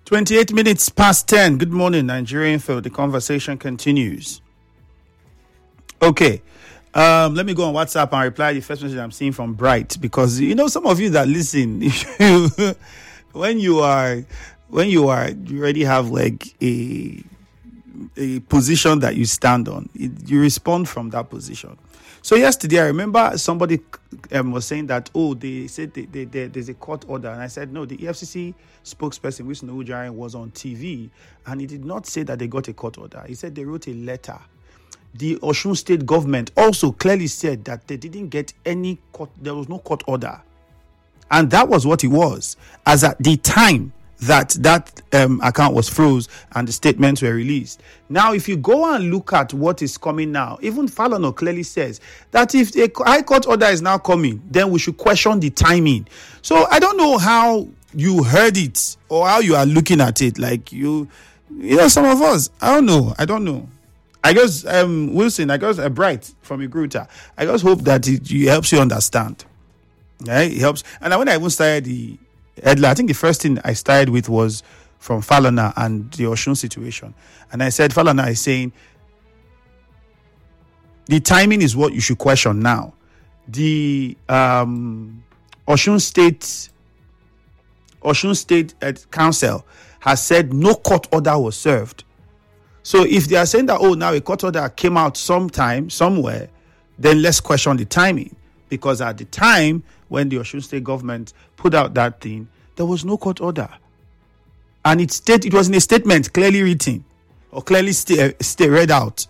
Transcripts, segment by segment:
28 minutes past 10. Good morning, Nigeria Info. The conversation continues. Okay. Let me go on WhatsApp and reply the first message I'm seeing from Bright, because some of you that listen, when you already have like a position that you stand on, you respond from that position. So yesterday, I remember somebody was saying that, they said there's a court order. And I said, no, the EFCC spokesperson, Wilson Owujaren, was on TV, and he did not say that they got a court order. He said they wrote a letter. The Osun State government also clearly said that they didn't get any court, there was no court order. And that was what it was, as at the time that account was froze and the statements were released. Now, if you go and look at what is coming now, even Falana clearly says that if a high court order is now coming, then we should question the timing. So I don't know how you heard it or how you are looking at it. Like some of us, I don't know. I guess Wilson, Bright from Igruta, I just hope that it helps you understand. Right? It helps. And when I even started the headline, I think the first thing I started with was from Falana and the Osun situation. And I said, Falana is saying, the timing is what you should question now. The Osun State Council has said no court order was served. So if they are saying that, now a court order came out sometime, somewhere, then let's question the timing. Because at the time when the Osun State government put out that thing, there was no court order. And it was in a statement clearly written or clearly read out.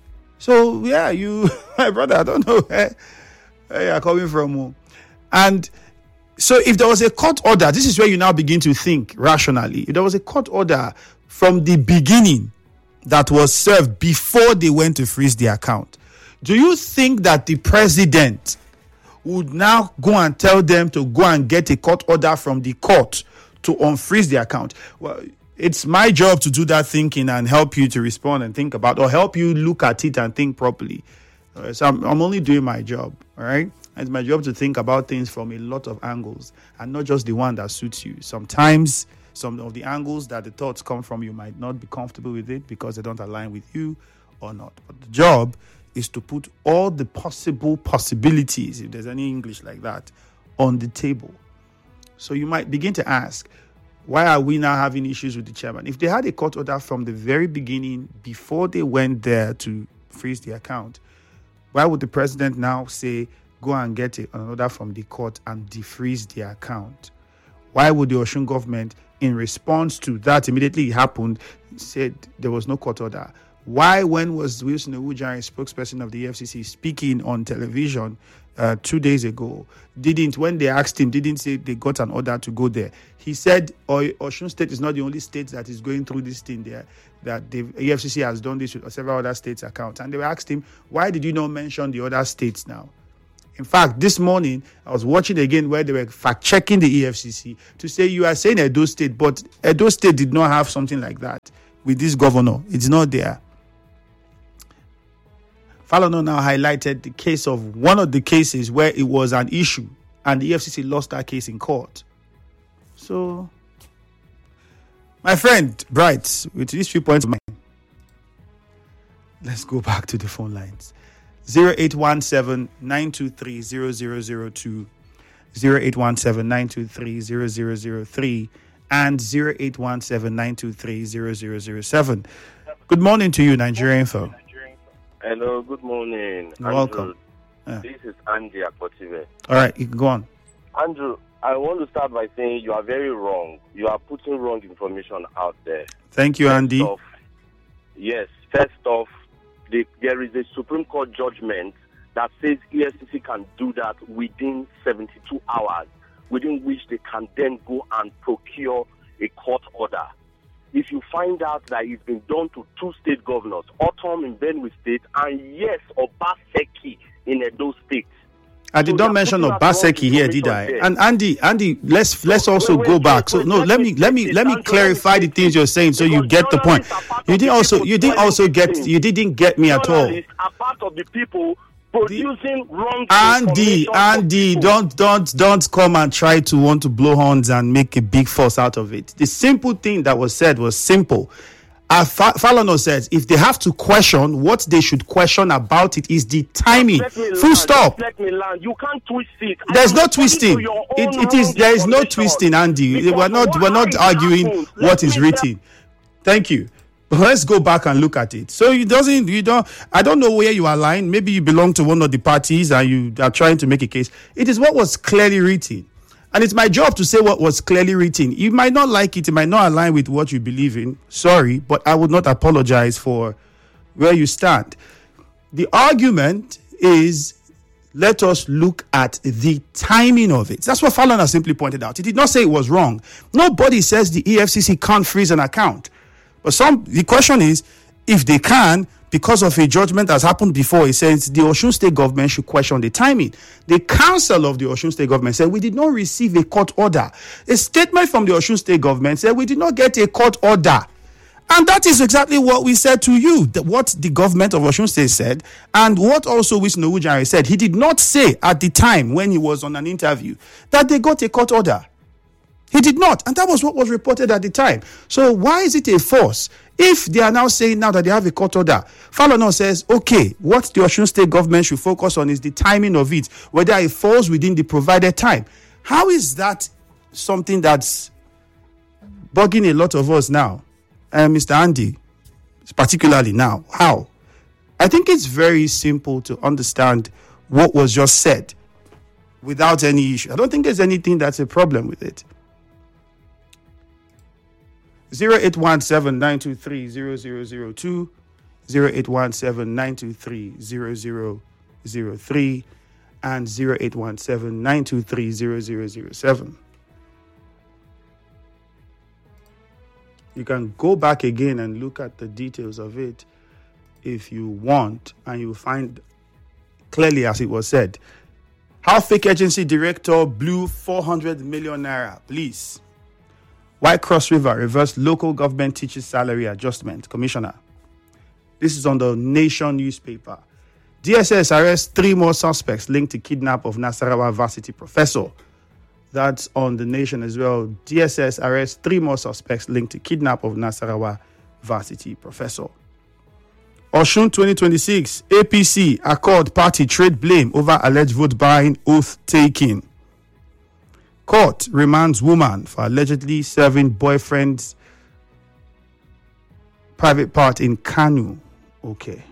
So, yeah, my brother, I don't know where you're coming from. And so if there was a court order, this is where you now begin to think rationally. If there was a court order from the beginning that was served before they went to freeze the account, do you think that the president would now go and tell them to go and get a court order from the court to unfreeze the account? Well, it's my job to do that thinking and help you to respond and think about, or help you look at it and think properly. So I'm only doing my job, all right? It's my job to think about things from a lot of angles and not just the one that suits you. Sometimes some of the angles that the thoughts come from, you might not be comfortable with it because they don't align with you or not. But the job is to put all the possibilities, if there's any English like that, on the table. So you might begin to ask, why are we now having issues with the chairman? If they had a court order from the very beginning, before they went there to freeze the account, why would the president now say, go and get an order from the court and defreeze the account? Why would the Osun government, in response to that, immediately it happened, said there was no court order? Why, when was Wilson Owujaren, spokesperson of the EFCC, speaking on television 2 days ago, when they asked him, didn't say they got an order to go there? He said Osun State is not the only state that is going through this thing there, that the EFCC has done this with several other states' accounts. And they asked him, why did you not mention the other states now? In fact, this morning, I was watching again where they were fact-checking the EFCC to say, you are saying Edo State, but Edo State did not have something like that with this governor. It's not there. Falana now highlighted the case of one of the cases where it was an issue and the EFCC lost that case in court. So, my friend, Bright, with these few points of mine, let's go back to the phone lines. 0817-923-0002, 0817-923-0003, and 0817-923-0007. Good morning to you, Nigeria Info. Hello, good morning. You're welcome. This is Andy Akotive. All right, you can go on. Andrew, I want to start by saying you are very wrong. You are putting wrong information out there. Thank you, Andy. First off, there is a Supreme Court judgment that says EFCC can do that within 72 hours, within which they can then go and procure a court order. If you find out that it's been done to two state governors, Otom in Benue State and Obaseki in Edo State. I did not mention Obaseki here, did I? And Andy, let's also go back. So no, let me clarify the things you're saying so you get the point. You didn't get me at all. Are part of the people producing wrong Andy, information. Andy, don't come and try to want to blow horns and make a big fuss out of it. The simple thing that was said was simple. Falana says if they have to question, what they should question about it is the timing. Full stop. Let me land. You can't twist it. There's no twisting. There is no twisting, Andy. We're not arguing what is written. Thank you. But let's go back and look at it. So I don't know where you align. Maybe you belong to one of the parties and you are trying to make a case. It is what was clearly written. And it's my job to say what was clearly written. You might not like it. It might not align with what you believe in. Sorry, but I would not apologize for where you stand. The argument is, let us look at the timing of it. That's what Falana simply pointed out. He did not say it was wrong. Nobody says the EFCC can't freeze an account. But the question is, if they can, because of a judgment that's happened before, it says the Osun State government should question the timing. The council of the Osun State government said we did not receive a court order. A statement from the Osun State government said we did not get a court order. And that is exactly what we said to you, what the government of Osun State said, and what also Wisnu Ujare said. He did not say at the time when he was on an interview that they got a court order. He did not. And that was what was reported at the time. So why is it a force? If they are now saying now that they have a court order, Falana says, okay, what the Osun State government should focus on is the timing of it, whether it falls within the provided time. How is that something that's bugging a lot of us now? Mr. Andy, particularly now. How? I think it's very simple to understand what was just said without any issue. I don't think there's anything that's a problem with it. 0817-923-0002, 0817-923-0003, and 0817-923-0007. You can go back again and look at the details of it if you want, and you'll find clearly, as it was said, how fake agency director blew 400 million naira, please. Why Cross River reversed local government teachers' salary adjustment, Commissioner. This is on the Nation newspaper. DSS arrests 3 more suspects linked to kidnap of Nasarawa varsity professor. That's on the Nation as well. DSS arrests 3 more suspects linked to kidnap of Nasarawa varsity professor. Osun 2026, APC, Accord party trade blame over alleged vote buying, oath taking. Court remands woman for allegedly serving boyfriend's private part in Kanu. Okay.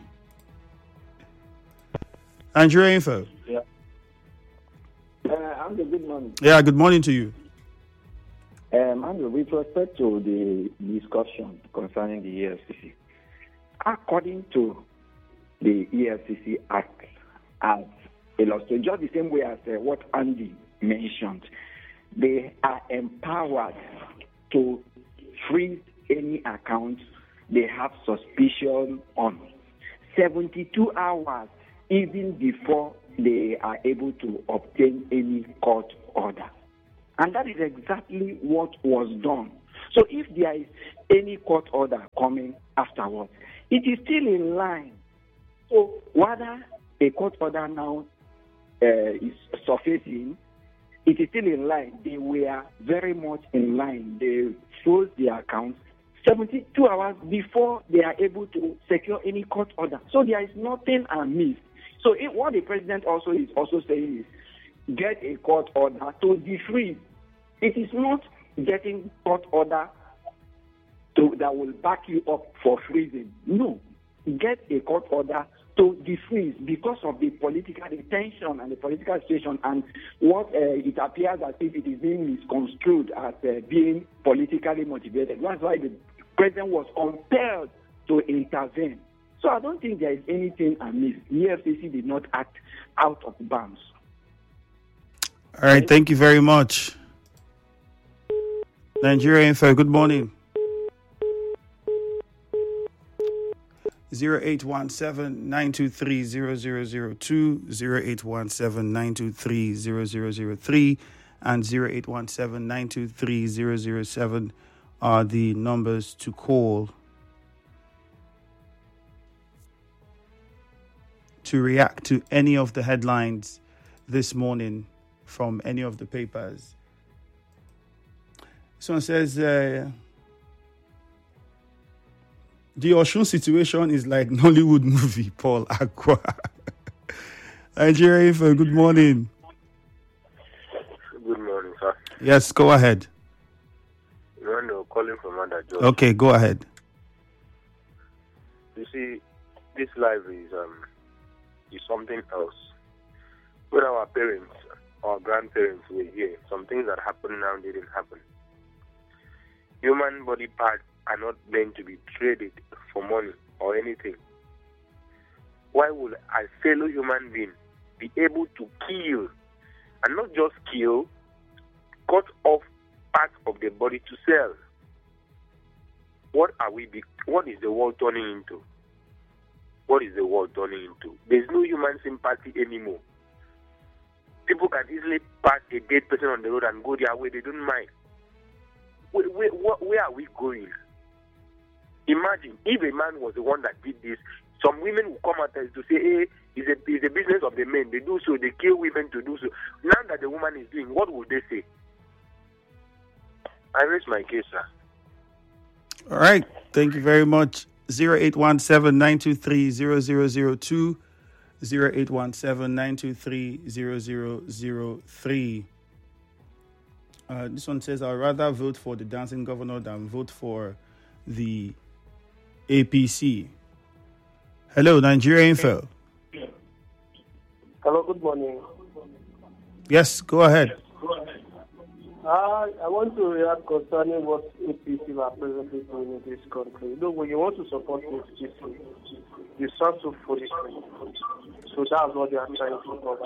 Nigeria Info. Yeah. Andrew, good morning. Yeah, good morning to you. Andrew, with respect to the discussion concerning the EFCC, according to the EFCC Act, as illustrated, just the same way as what Andy mentioned, they are empowered to freeze any account they have suspicion on 72 hours even before they are able to obtain any court order. And that is exactly what was done. So if there is any court order coming afterwards, it is still in line. So whether a court order now is surfacing, it is still in line. They were very much in line. They froze their accounts 72 hours before they are able to secure any court order. So there is nothing amiss. So what the president also is saying is get a court order to defreeze. It is not getting court order that will back you up for freezing. No, get a court order to defreeze because of the political tension and the political situation and what it appears as if it is being misconstrued as being politically motivated. That's why the president was compelled to intervene. So I don't think there is anything amiss. The EFCC did not act out of bounds. All right, thank you very much. Nigeria Info, good morning. 0817-923-0002, 0817-923-0003, and 0817-923-0007 are the numbers to call to react to any of the headlines this morning from any of the papers. This one says, the Osun situation is like Nollywood movie, Paul Aqua. Nigeria Info, good morning. Good morning, sir. Yes, go ahead. No, calling from under George. Okay, go ahead. You see, this life is something else. When our parents, our grandparents were here, some things that happen now didn't happen. Human body parts are not meant to be traded for money or anything. Why would a fellow human being be able to kill, and not just kill, cut off parts of the body to sell? What is the world turning into? What is the world turning into? There's no human sympathy anymore. People can easily pass a dead person on the road and go their way. They don't mind. Where are we going? Imagine if a man was the one that did this. Some women will come out to say, hey, it's a business of the men. They do so. They kill women to do so. Now that the woman is doing, what would they say? I raise my case, sir. All right. Thank you very much. 0817-923-0002. 0817-923-0003. This one says, I'd rather vote for the dancing governor than vote for the APC. Hello, Nigeria Info. Hello, good morning. Yes, go ahead. I want to react concerning what APC are presently doing in this country. When you want to support APC, you sound so foolish. So that's what they are trying to cover.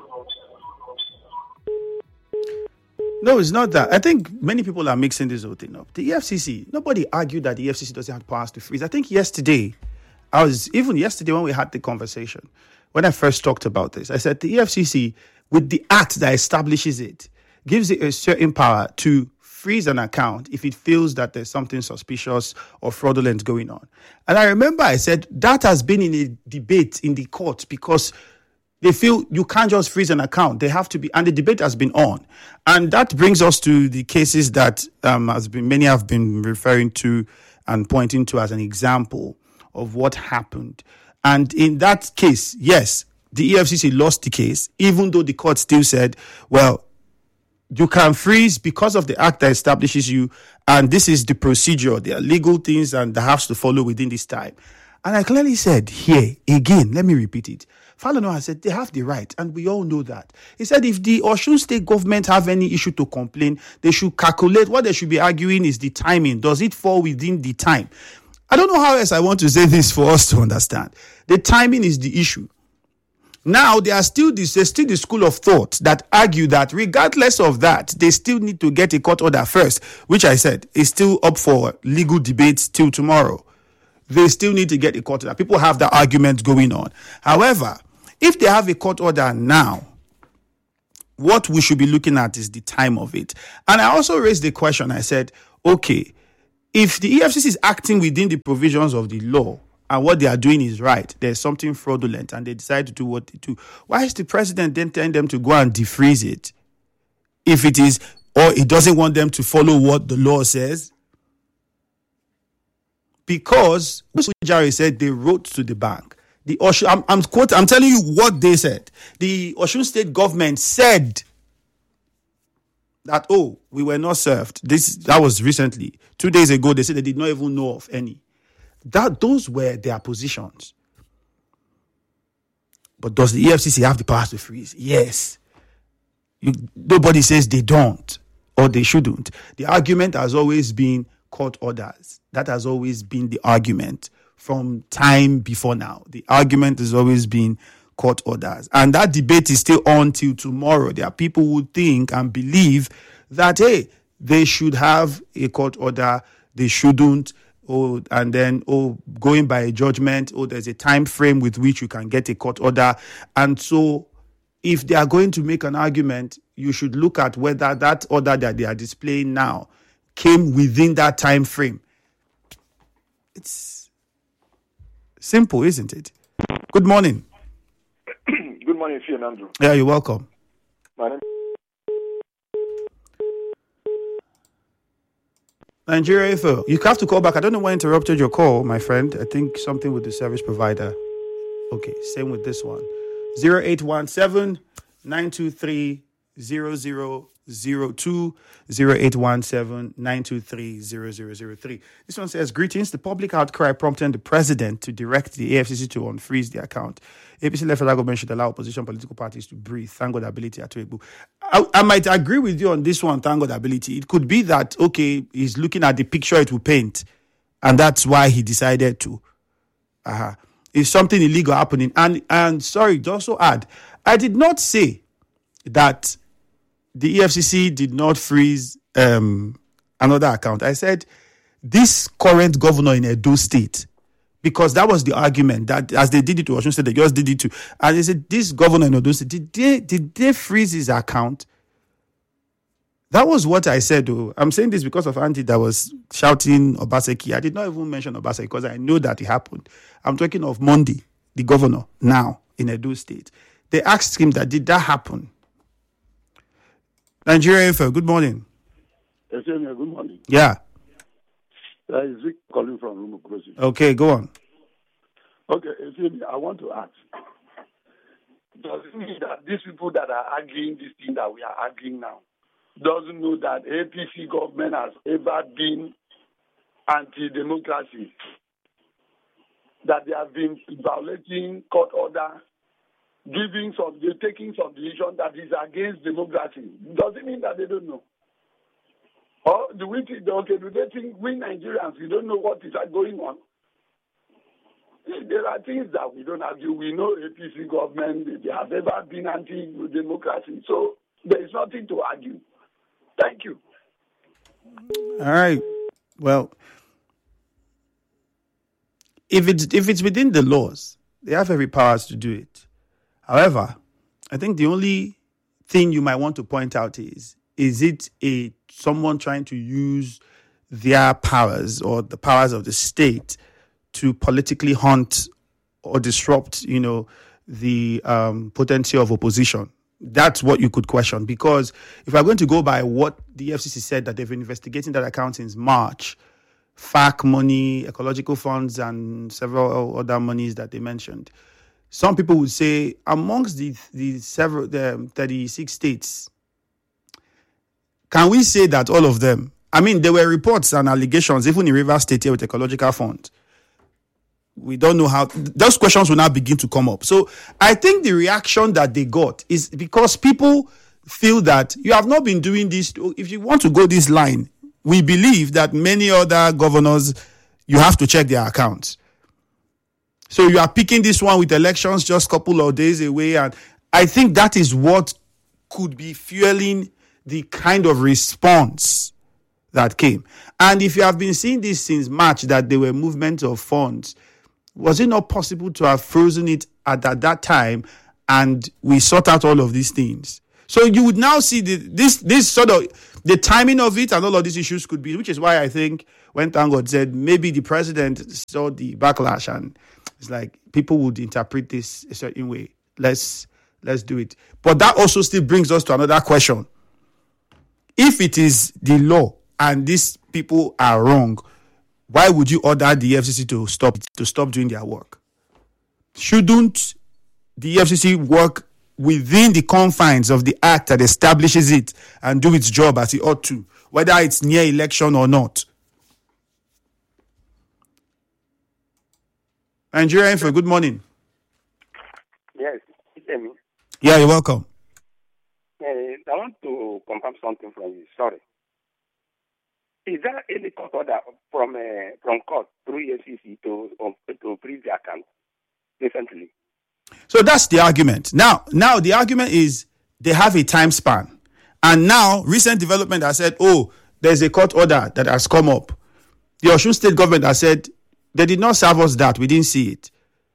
No, it's not that. I think many people are mixing this whole thing up. The EFCC, nobody argued that the EFCC doesn't have powers to freeze. I think yesterday when we had the conversation, when I first talked about this, I said the EFCC, with the act that establishes it, gives it a certain power to freeze an account if it feels that there's something suspicious or fraudulent going on. And I remember I said that has been in a debate in the court because they feel you can't just freeze an account. They have to be, and the debate has been on. And that brings us to the cases that many have been referring to and pointing to as an example of what happened. And in that case, yes, the EFCC lost the case, even though the court still said, well, you can freeze because of the act that establishes you, and this is the procedure. There are legal things and that has to follow within this time. And I clearly said here, again, let me repeat it. Falana has said they have the right, and we all know that. He said if the Osun State government have any issue to complain, they should calculate. What they should be arguing is the timing. Does it fall within the time? I don't know how else I want to say this for us to understand. The timing is the issue. Now, there's still the school of thought that argue that regardless of that, they still need to get a court order first, which I said is still up for legal debate till tomorrow. They still need to get a court order. People have that argument going on. However, if they have a court order now, what we should be looking at is the time of it. And I also raised the question, I said, okay, if the EFCC is acting within the provisions of the law, and what they are doing is right, there's something fraudulent, and they decide to do what they do, why is the president then telling them to go and defreeze it? If it is, or he doesn't want them to follow what the law says? Because Jerry said they wrote to the bank. The Osun, I'm telling you what they said. The Osun State government said that, we were not served. That was recently. 2 days ago, they said they did not even know of any. Those were their positions. But does the EFCC have the power to freeze? Yes. Nobody says they don't or they shouldn't. The argument has always been court orders. That has always been the argument from time before now. The argument has always been court orders. And that debate is still on till tomorrow. There are people who think and believe that, they should have a court order. They shouldn't. And then going by a judgment, there's a time frame with which you can get a court order. And so if they are going to make an argument, you should look at whether that order that they are displaying now came within that time frame. It's simple, isn't it? Good morning. morning, Fee and Andrew. Yeah, you're welcome. My name Nigeria Info. You have to call back. I don't know why I interrupted your call, my friend. I think something with the service provider. Okay, same with this one. 0817 923 0002 0817 923 0003. This one says, greetings. The public outcry prompting the president to direct the AFCC to unfreeze the account. APC-led federal government should allow opposition political parties to breathe. Thank God ability at Atuegbu. I might agree with you on this one, thank God ability. It could be that, okay, he's looking at the picture it will paint, and that's why he decided to. Is something illegal happening? And sorry, to also add, I did not say that the EFCC did not freeze another account. I said this current governor in Edo State, because that was the argument that as they did it to Osun State, they just did it to. And they said this governor in Edo State, did they freeze his account? That was what I said, though. I'm saying this because of Auntie that was shouting Obaseki. I did not even mention Obaseki because I know that it happened. I'm talking of Monday, the governor, now in Edo State. They asked him that, did that happen? Nigeria Info, good morning. Yes, good morning. Yeah. Is Vic calling from Rumukurosi? Okay, go on. Okay, I want to ask. Does it mean that these people that are arguing this thing that we are arguing now doesn't know that APC government has ever been anti-democracy? That they have been violating court order, taking some decision that is against democracy? Does it mean that they don't know? Or do they think we Nigerians, we don't know what is going on? There are things that we don't argue. We know APC government, they have ever been anti-democracy. So there is nothing to argue. Thank you. All right. Well, if it's within the laws, they have every power to do it. However, I think the only thing you might want to point out is it someone trying to use their powers or the powers of the state to politically hunt or disrupt, the potency of opposition? That's what you could question. Because if we're going to go by what the FCC said, that they've been investigating that account since March, FAC money, ecological funds, and several other monies that they mentioned, some people would say amongst the 36 states, can we say that all of them? I mean, there were reports and allegations, even in Rivers State here with ecological funds. We don't know how those questions will now begin to come up. So I think the reaction that they got is because people feel that you have not been doing this. If you want to go this line, we believe that many other governors, you have to check their accounts. So you are picking this one with elections just a couple of days away. And I think that is what could be fueling the kind of response that came. And if you have been seeing this since March, that there were movements of funds, was it not possible to have frozen it at that time and we sort out all of these things? So you would now see this sort of the timing of it and all of these issues could be, which is why I think when Tangod said maybe the president saw the backlash and it's like people would interpret this a certain way. Let's do it. But that also still brings us to another question. If it is the law and these people are wrong, why would you order the FCC to stop doing their work? Shouldn't the FCC work within the confines of the act that establishes it and do its job as it ought to, whether it's near election or not? Nigeria Info, good morning. Yes, it's me. Yeah, you're welcome. I want to confirm something from you. Sorry. Is there any court order from court through EFCC to freeze the account recently? So that's the argument. Now the argument is they have a time span. And now recent development has said, there's a court order that has come up. The Osun State government has said they did not serve us that. We didn't see it.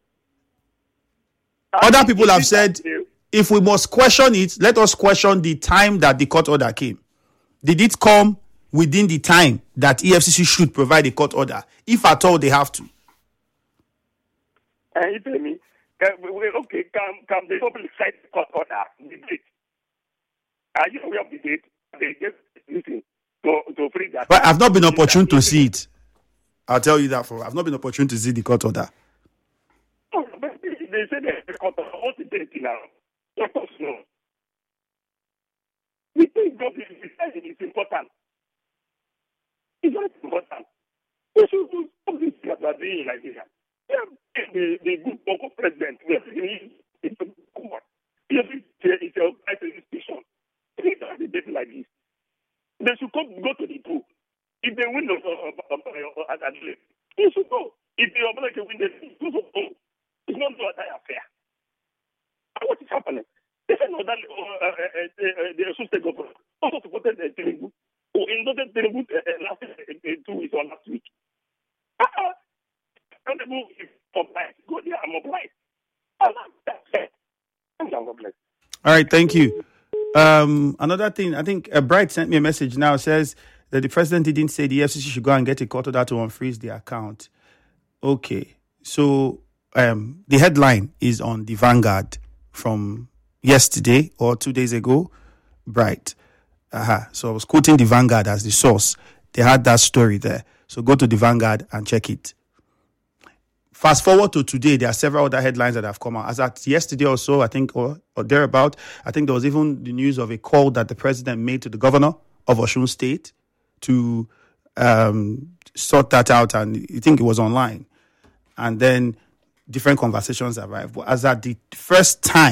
Other people have said, if we must question it, let us question the time that the court order came. Did it come within the time that EFCC should provide a court order, if at all they have to? Okay, can the public cite the court order? The date. Are you aware of the date? They just listen to free that. But I've not been opportune to see it. I'll tell you that I've not been opportune to see the court order. Oh, but they say the court order. What's the date now? Let us know. We think God is important. It's very important. We should do something that are doing like this. The good local president, we are taking it to court. It's a institution. They don't have a date like this. They should go to the pool. If they win, they should go. If the American win, they should go. It's not so affair. What is happening? They said no, that the State government also supported the Telugu. Who indicted Telugu last 2 weeks or last week. Go there and mobilize. All right, thank you. Another thing, I think Bright sent me a message now, says that the president didn't say the FCC should go and get a court order to unfreeze the account. Okay, so the headline is on the Vanguard from yesterday or 2 days ago. Bright. So I was quoting the Vanguard as the source. They had that story there. So go to the Vanguard and check it. Fast forward to today, there are several other headlines that have come out. As at yesterday or so, I think, or thereabout, I think there was even the news of a call that the president made to the governor of Osun State to sort that out, and I think it was online. And then different conversations arrived. But as at the first time,